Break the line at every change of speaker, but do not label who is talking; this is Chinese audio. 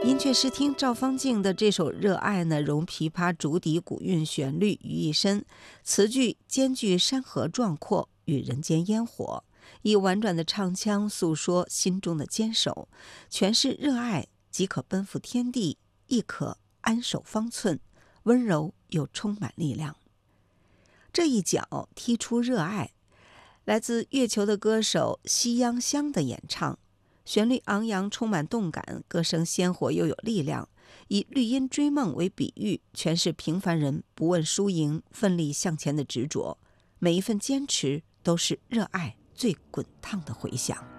音乐师听赵方静的这首《热爱》呢，融琵琶、竹笛、古韵旋律于一身，词句兼具山河壮阔与人间烟火，以婉转的唱腔诉说心中的坚守，诠释热爱即可奔赴天地，亦可安守方寸，温柔又充满力量。这一脚踢出热爱，来自月球的歌手夕央香的演唱，旋律昂扬，充满动感，歌声鲜活又有力量，以绿荫追梦为比喻，诠释平凡人不问输赢，奋力向前的执着。每一份坚持都是热爱最滚烫的回响。